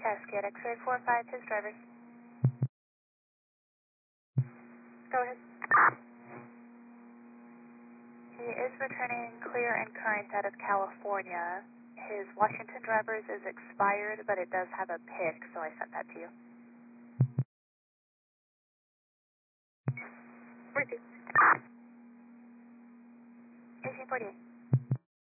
Cascade X-ray 45, his drivers. Go ahead. He is returning clear and current out of California. His Washington drivers is expired, but it does have a pic, so I sent that to you. 42. 1848.